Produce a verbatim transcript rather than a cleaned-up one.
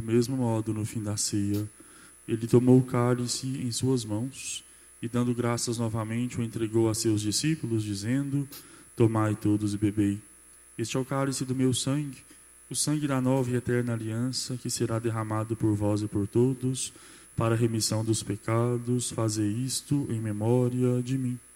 mesmo modo, no fim da ceia, ele tomou o cálice em suas mãos e, dando graças novamente, o entregou a seus discípulos, dizendo: tomai todos e bebei. Este é o cálice do meu sangue, o sangue da nova e eterna aliança, que será derramado por vós e por todos, para a remissão dos pecados. Fazei isto em memória de mim.